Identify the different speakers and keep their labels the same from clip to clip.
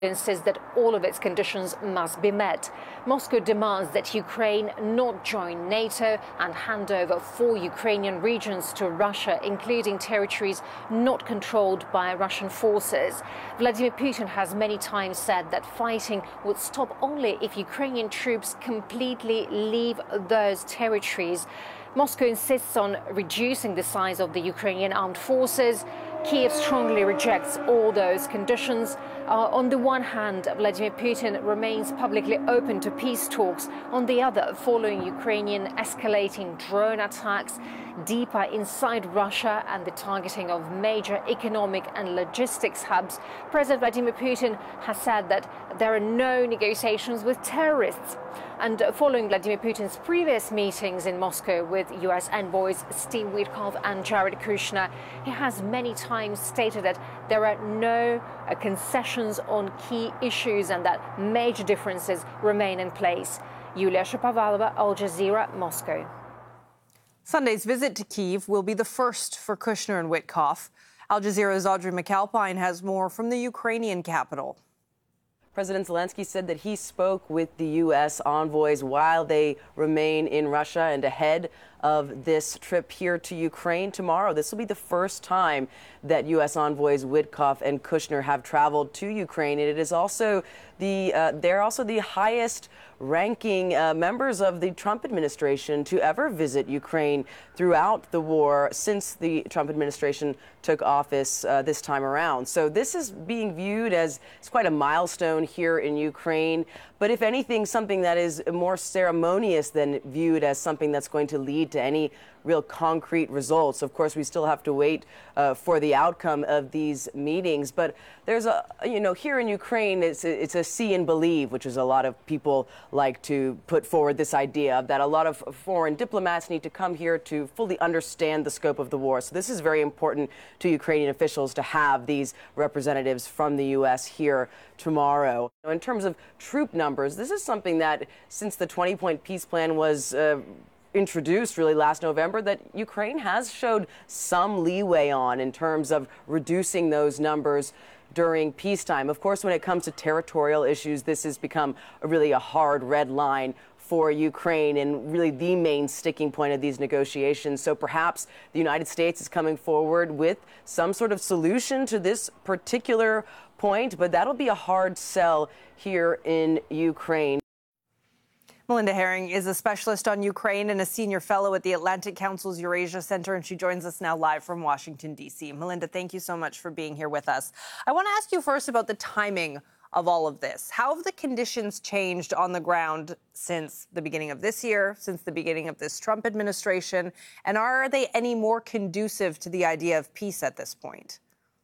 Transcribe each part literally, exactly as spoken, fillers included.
Speaker 1: insists that all of its conditions must be met. Moscow demands that Ukraine not join NATO and hand over four Ukrainian regions to Russia, including territories not controlled by Russian forces. Vladimir Putin has many times said that fighting would stop only if Ukrainian troops completely leave those territories. Moscow insists on reducing the size of the Ukrainian armed forces. Kiev strongly rejects all those conditions. Uh, on the one hand, Vladimir Putin remains publicly open to peace talks. On the other, following Ukrainian escalating drone attacks deeper inside Russia and the targeting of major economic and logistics hubs, President Vladimir Putin has said that there are no negotiations with terrorists. And following Vladimir Putin's previous meetings in Moscow with U S envoys Steve Witkoff and Jared Kushner, he has many times stated that there are no uh, concessions on key issues and that major differences remain in place. Yulia Shapovalova, Al Jazeera, Moscow.
Speaker 2: Sunday's visit to Kyiv will be the first for Kushner and Witkoff. Al Jazeera's Audrey McAlpine has more from the Ukrainian capital.
Speaker 3: President Zelensky said that he spoke with the U S envoys while they remain in Russia and ahead of this trip here to Ukraine tomorrow. This will be the first time that U S envoys Witkoff and Kushner have traveled to Ukraine. And it is also the uh, they're also the highest ranking uh, members of the Trump administration to ever visit Ukraine throughout the war since the Trump administration took office uh, this time around. So this is being viewed as it's quite a milestone here in Ukraine. But if anything, something that is more ceremonious than viewed as something that's going to lead to any real concrete results. Of course, we still have to wait uh, for the outcome of these meetings. But there's a, you know, here in Ukraine, it's a, it's a see and believe, which is a lot of people like to put forward this idea of that a lot of foreign diplomats need to come here to fully understand the scope of the war. So this is very important to Ukrainian officials to have these representatives from the U S here tomorrow. In terms of troop numbers, this is something that since the twenty-point peace plan was uh, introduced really last November, that Ukraine has showed some leeway on in terms of reducing those numbers during peacetime. Of course, when it comes to territorial issues, this has become a really a hard red line for Ukraine and really the main sticking point of these negotiations. So perhaps the United States is coming forward with some sort of solution to this particular point, but that'll be a hard sell here in Ukraine.
Speaker 2: Melinda Herring is a specialist on Ukraine and a senior fellow at the Atlantic Council's Eurasia Center, and she joins us now live from Washington, D C. Melinda, thank you so much for being here with us. I want to ask you first about the timing of all of this. How have the conditions changed on the ground since the beginning of this year, since the beginning of this Trump administration, and are they any more conducive to the idea of peace at this point?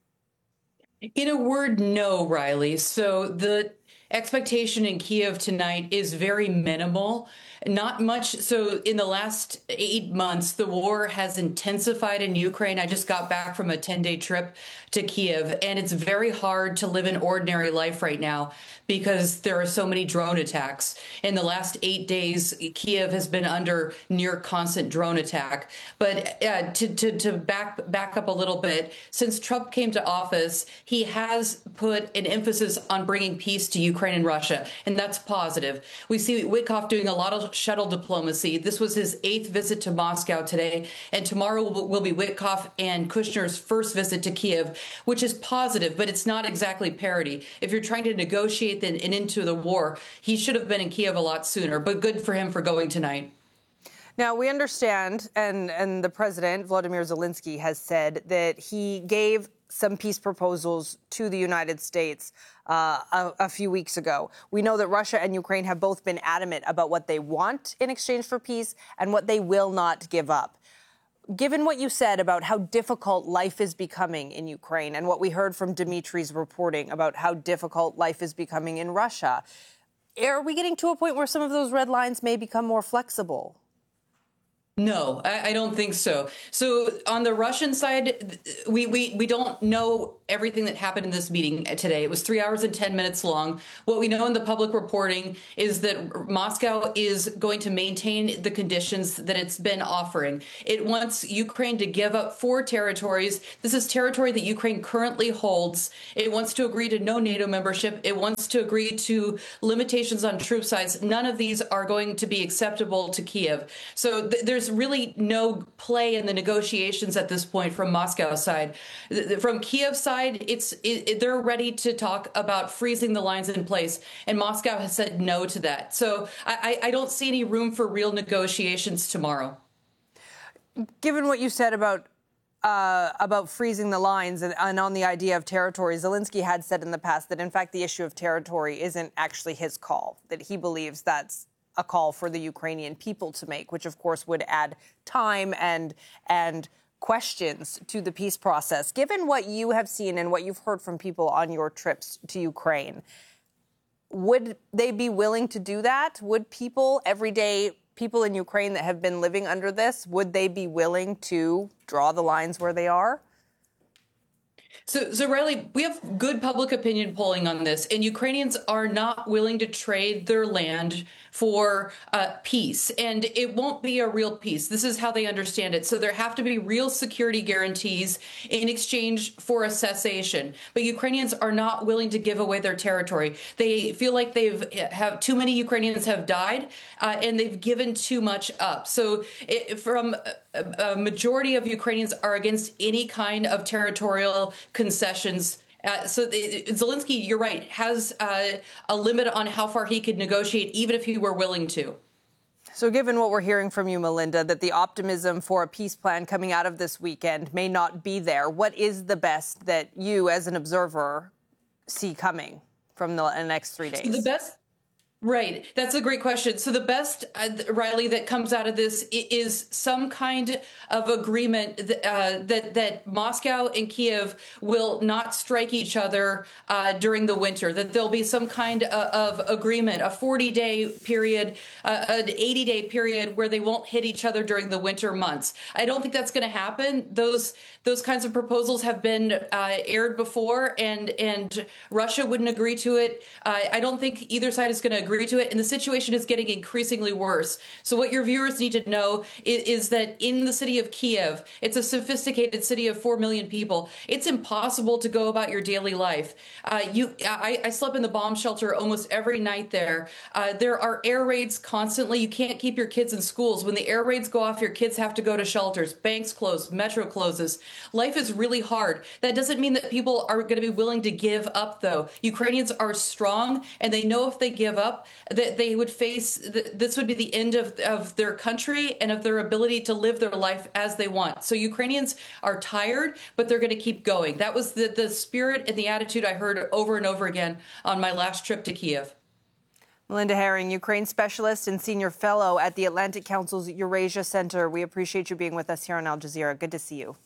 Speaker 4: In a word, no, Riley. So the expectation in Kyiv tonight is very minimal. Not much. So in the last eight months, the war has intensified in Ukraine. I just got back from a ten-day trip to Kyiv, and it's very hard to live an ordinary life right now because there are so many drone attacks. In the last eight days, Kyiv has been under near constant drone attack. But uh, to, to, to back, back up a little bit, since Trump came to office, he has put an emphasis on bringing peace to Ukraine and Russia, and that's positive. We see Witkoff doing a lot of shuttle diplomacy. This was his eighth visit to Moscow today, and tomorrow will, will be Witkoff and Kushner's first visit to Kyiv, which is positive, but it's not exactly parity. If you're trying to negotiate and into the war, he should have been in Kyiv a lot sooner, but good for him for going tonight.
Speaker 2: Now, we understand, and, and the president, Volodymyr Zelensky, has said that he gave some peace proposals to the United States uh, a, a few weeks ago. We know that Russia and Ukraine have both been adamant about what they want in exchange for peace and what they will not give up. Given what you said about how difficult life is becoming in Ukraine and what we heard from Dimitri's reporting about how difficult life is becoming in Russia, are we getting to a point where some of those red lines may become more flexible?
Speaker 4: No, I, I don't think so. So on the Russian side, we, we, we don't know everything that happened in this meeting today. It was three hours and ten minutes long. What we know in the public reporting is that Moscow is going to maintain the conditions that it's been offering. It wants Ukraine to give up four territories. This is territory that Ukraine currently holds. It wants to agree to no NATO membership. It wants to agree to limitations on troop size. None of these are going to be acceptable to Kiev. So th- there's really no play in the negotiations at this point from Moscow's side. From Kiev's side, it's it, it, they're ready to talk about freezing the lines in place, and Moscow has said no to that. So I, I don't see any room for real negotiations tomorrow.
Speaker 2: Given what you said about uh, about freezing the lines and, and on the idea of territory, Zelensky had said in the past that, in fact, the issue of territory isn't actually his call, that he believes that's a call for the Ukrainian people to make, which, of course, would add time and and questions to the peace process. Given what you have seen and what you've heard from people on your trips to Ukraine, would they be willing to do that? Would people, everyday people in Ukraine that have been living under this, would they be willing to draw the lines where they are?
Speaker 4: So, so Riley, we have good public opinion polling on this, and Ukrainians are not willing to trade their land for uh, peace, and it won't be a real peace. This is how they understand it. So there have to be real security guarantees in exchange for a cessation. But Ukrainians are not willing to give away their territory. They feel like they've have too many Ukrainians have died, uh, and they've given too much up. So it, from a, a majority of Ukrainians are against any kind of territorial concessions. Uh, so the, Zelensky, you're right, has uh, a limit on how far he could negotiate, even if he were willing to.
Speaker 2: So given what we're hearing from you, Melinda, that the optimism for a peace plan coming out of this weekend may not be there, what is the best that you, as an observer, see coming from the next three days?
Speaker 4: The best. Right. That's a great question. So the best, uh, Riley, that comes out of this is some kind of agreement that, uh, that that Moscow and Kiev will not strike each other uh, during the winter, that there'll be some kind of, of agreement, a forty-day period, uh, an eighty-day period where they won't hit each other during the winter months. I don't think that's going to happen. Those those kinds of proposals have been uh, aired before, and, and Russia wouldn't agree to it. Uh, I don't think either side is going to agree to it, and the situation is getting increasingly worse. So what your viewers need to know is, is that in the city of Kiev, it's a sophisticated city of four million people. It's impossible to go about your daily life. Uh, you, I, I slept in the bomb shelter almost every night there. Uh, there are air raids constantly. You can't keep your kids in schools. When the air raids go off, your kids have to go to shelters. Banks close, metro closes. Life is really hard. That doesn't mean that people are going to be willing to give up, though. Ukrainians are strong, and they know if they give up, that they would face, this would be the end of, of their country and of their ability to live their life as they want. So Ukrainians are tired, but they're going to keep going. That was the, the spirit and the attitude I heard over and over again on my last trip to Kiev.
Speaker 2: Melinda Herring, Ukraine specialist and senior fellow at the Atlantic Council's Eurasia Center. We appreciate you being with us here on Al Jazeera. Good to see you.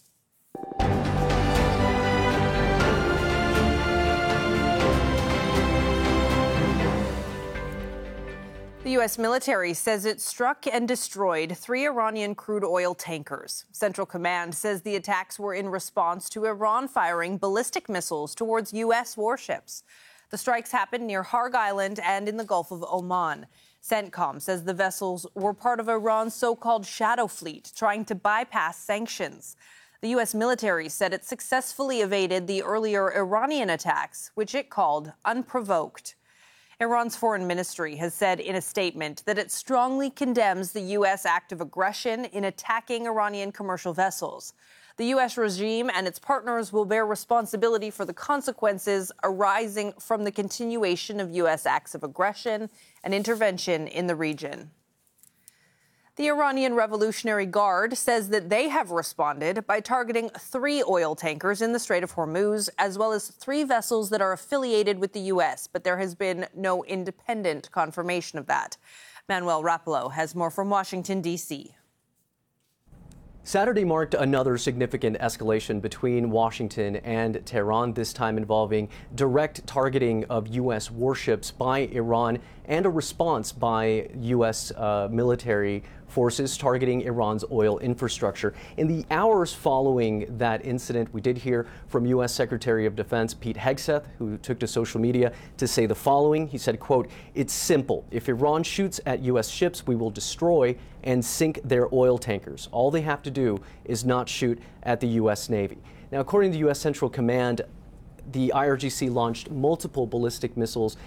Speaker 2: The U S military says it struck and destroyed three Iranian crude oil tankers. Central Command says the attacks were in response to Iran firing ballistic missiles towards U S warships. The strikes happened near Harg Island and in the Gulf of Oman. CENTCOM says the vessels were part of Iran's so-called shadow fleet, trying to bypass sanctions. The U S military said it successfully evaded the earlier Iranian attacks, which it called unprovoked. Iran's foreign ministry has said in a statement that it strongly condemns the U S act of aggression in attacking Iranian commercial vessels. The U S regime and its partners will bear responsibility for the consequences arising from the continuation of U S acts of aggression and intervention in the region. The Iranian Revolutionary Guard says that they have responded by targeting three oil tankers in the Strait of Hormuz, as well as three vessels that are affiliated with the U S, but there has been no independent confirmation of that. Manuel Rapallo has more from Washington, D C
Speaker 5: Saturday marked another significant escalation between Washington and Tehran, this time involving direct targeting of U S warships by Iran and a response by U S uh, military forces targeting Iran's oil infrastructure. In the hours following that incident, we did hear from U S Secretary of Defense Pete Hegseth, who took to social media to say the following. He said, quote, "It's simple. If Iran shoots at U S ships, we will destroy and sink their oil tankers. All they have to do is not shoot at the U S Navy." Now, according to U S Central Command, the I R G C launched multiple ballistic missiles